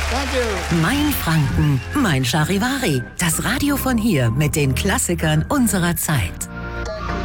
Danke. Mein Franken, mein Charivari. Das Radio von hier mit den Klassikern unserer Zeit.